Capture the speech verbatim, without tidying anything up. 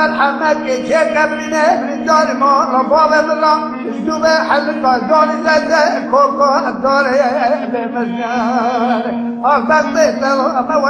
مرحمت که قبرینه دار ما رباب برا جدوب حلقا دار زده کوکو داره به مزار آفت